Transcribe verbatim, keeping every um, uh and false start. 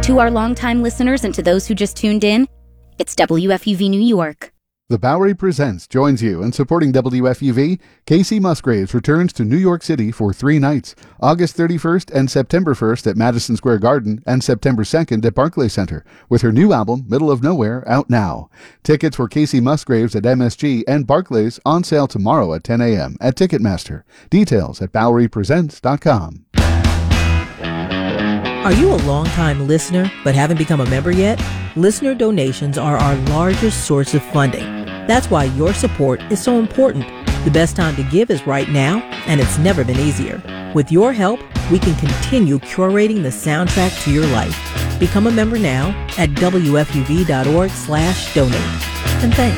To our longtime listeners and to those who just tuned in, it's W F U V New York. The Bowery Presents joins you in supporting W F U V. Casey Musgraves returns to New York City for three nights, August thirty-first and September first at Madison Square Garden and September second at Barclays Center, with her new album, Middle of Nowhere, out now. Tickets for Casey Musgraves at M S G and Barclays on sale tomorrow at ten a.m. at Ticketmaster. Details at bowery presents dot com. Are you a longtime listener but haven't become a member yet? Listener donations are our largest source of funding. That's why your support is so important. The best time to give is right now, and it's never been easier. With your help, we can continue curating the soundtrack to your life. Become a member now at W F U V dot org slash donate. And thanks.